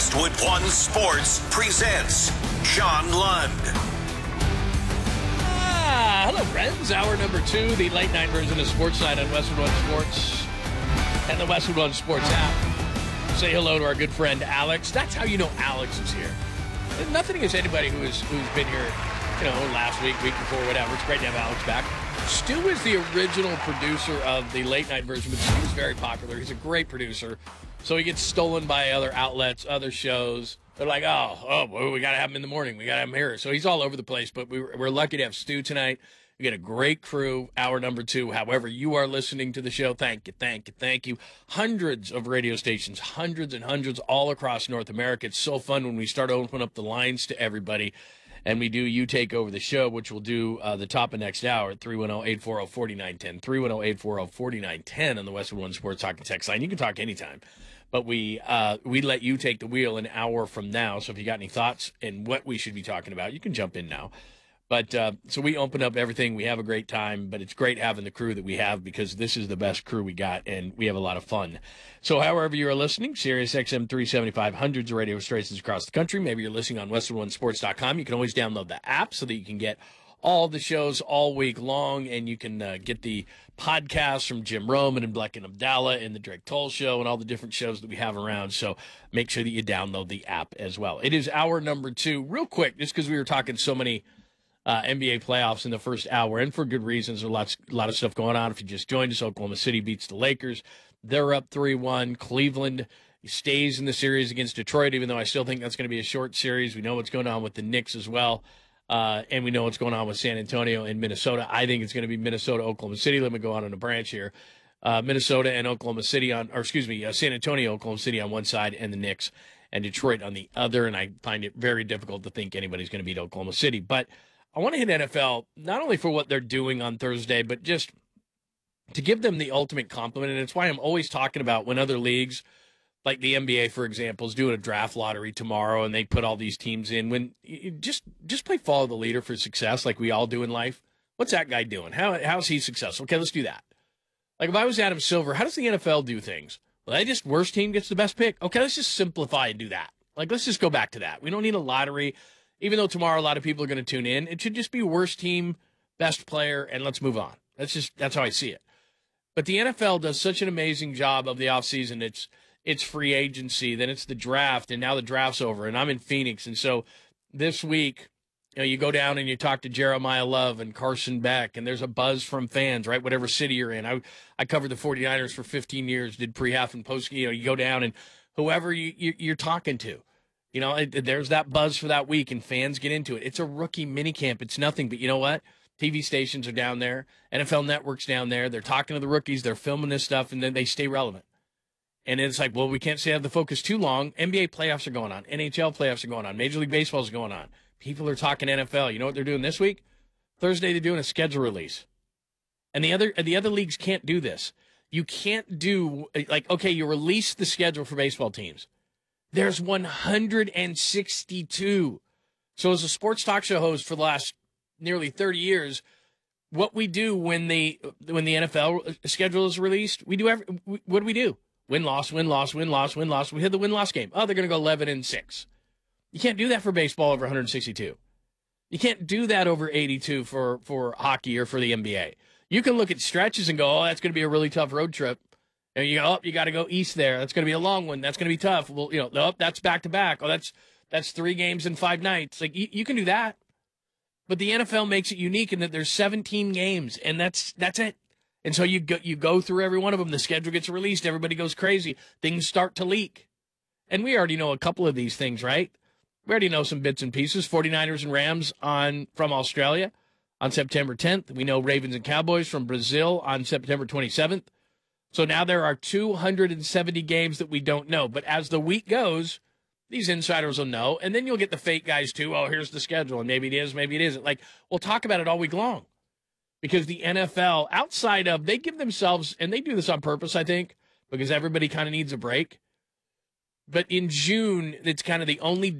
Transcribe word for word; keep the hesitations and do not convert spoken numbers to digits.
Westwood One Sports presents Sean Lund. Ah, hello, friends. Hour number two, the late night version of Sports Night on Westwood One Sports and the Westwood One Sports app. Say hello to our good friend Alex. That's how you know Alex is here. There's nothing against anybody who is who's been here, you know, last week, week before, whatever. It's great to have Alex back. Stu is the original producer of the late night version, but Stu is very popular. He's a great producer. So he gets stolen by other outlets, other shows. They're like, oh, oh, well, we got to have him in the morning. We got to have him here. So he's all over the place, but we, we're lucky to have Stu tonight. We got a great crew, hour number two. However you are listening to the show, thank you, thank you, thank you. Hundreds of radio stations, hundreds and hundreds all across North America. It's so fun when we start opening up the lines to everybody. And we do You Take Over the Show, which we'll do uh, the top of next hour at three one zero, eight four zero, four nine one zero, three one zero, eight four zero, four nine one zero on the Westwood One Sports Talk and Text line. You can talk anytime, but we uh, we let you take the wheel an hour from now. So if you got any thoughts and what we should be talking about, you can jump in now. But uh, so we open up everything. We have a great time, but it's great having the crew that we have because this is the best crew we got, and we have a lot of fun. So however you are listening, Sirius X M three seventy-five, hundreds of radio stations across the country. Maybe you're listening on Westwood One Sports dot com. You can always download the app so that you can get all the shows all week long, and you can uh, get the podcasts from Jim Roman and Bleck and Abdallah and the Drake Toll Show and all the different shows that we have around. So make sure that you download the app as well. It is hour number two. Real quick, just because we were talking so many Uh, N B A playoffs in the first hour, and for good reasons. There's lots, a lot of stuff going on. If you just joined us, Oklahoma City beats the Lakers. They're up three one. Cleveland stays in the series against Detroit, even though I still think that's going to be a short series. We know what's going on with the Knicks as well, uh, and we know what's going on with San Antonio and Minnesota. I think it's going to be Minnesota, Oklahoma City. Let me go on on a branch here. Uh, Minnesota and Oklahoma City on, or excuse me, uh, San Antonio, Oklahoma City on one side, and the Knicks and Detroit on the other, and I find it very difficult to think anybody's going to beat Oklahoma City. But I want to hit N F L, not only for what they're doing on Thursday, but just to give them the ultimate compliment. And it's why I'm always talking about when other leagues, like the N B A, for example, is doing a draft lottery tomorrow and they put all these teams in. When you just just play follow the leader for success like we all do in life. What's that guy doing? How How's he successful? Okay, let's do that. Like if I was Adam Silver, how does the N F L do things? Well, they just worst team gets the best pick. Okay, let's just simplify and do that. Like let's just go back to that. We don't need a lottery. Even though tomorrow a lot of people are going to tune in, it should just be worst team, best player, and let's move on. That's just that's how I see it. But the N F L does such an amazing job of the offseason. It's it's free agency, then it's the draft, and now the draft's over, and I'm in Phoenix. And so this week, you know, you go down and you talk to Jeremiah Love and Carson Beck, and there's a buzz from fans, right, whatever city you're in. I I covered the 49ers for fifteen years, did pre-half and post. You know, you go down and whoever you, you, you're talking to. You know, it, there's that buzz for that week, and fans get into it. It's a rookie minicamp. It's nothing, but you know what? T V stations are down there. N F L Network's down there. They're talking to the rookies. They're filming this stuff, and then they stay relevant. And it's like, well, we can't stay have the focus too long. N B A playoffs are going on. N H L playoffs are going on. Major League Baseball is going on. People are talking N F L. You know what they're doing this week? Thursday, they're doing a schedule release. And the other the other leagues can't do this. You can't do, like, okay, you release the schedule for baseball teams. There's one hundred sixty-two. So as a sports talk show host for the last nearly thirty years, what we do when the when the N F L schedule is released, we do every, what do we do? Win, loss, win, loss, win, loss, win, loss. We hit the win-loss game. Oh, they're going to go eleven and six. You can't do that for baseball over one hundred sixty-two. You can't do that over eighty-two for, for hockey or for the N B A. You can look at stretches and go, oh, that's going to be a really tough road trip. And you go, oh, you got to go east there. That's going to be a long one. That's going to be tough. Well, you know, oh, that's back to back. Oh, that's that's three games in five nights. Like you, you can do that, but the N F L makes it unique in that there's seventeen games, and that's that's it. And so you go you go through every one of them. The schedule gets released. Everybody goes crazy. Things start to leak, and we already know a couple of these things, right? We already know some bits and pieces. 49ers and Rams on from Australia on September tenth. We know Ravens and Cowboys from Brazil on September twenty-seventh. So now there are two hundred seventy games that we don't know. But as the week goes, these insiders will know. And then you'll get the fake guys, too. Oh, here's the schedule. And maybe it is, maybe it isn't. Like, we'll talk about it all week long. Because the N F L, outside of, they give themselves, and they do this on purpose, I think, because everybody kind of needs a break. But in June, it's kind of the only